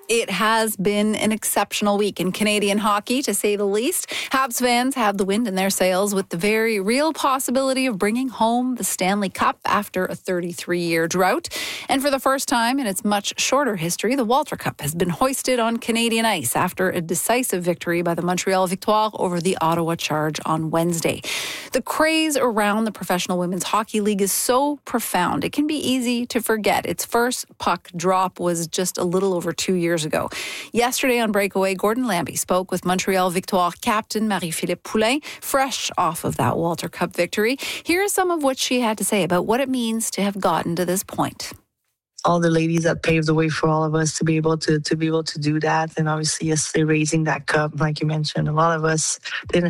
It has been an exceptional week in Canadian hockey, to say the least. Habs fans have the wind in their sails with the very real possibility of bringing home the Stanley Cup after a 33-year drought. And for the first time in its much shorter history, the Walter Cup has been hoisted on Canadian ice after a decisive victory by the Montreal Victoire over the Ottawa Charge on Wednesday. The craze around the Professional Women's Hockey League is so profound, it can be easy to forget. Its first puck drop was just a little over 2 years ago. Yesterday on Breakaway, Gordon Lambie spoke with Montreal Victoire captain Marie-Philippe Poulin, fresh off of that Walter Cup victory. Here's some of what she had to say about what it means to have gotten to this point. All the ladies that paved the way for all of us to be able to do that, and obviously yesterday raising that cup, like you mentioned, a lot of us didn't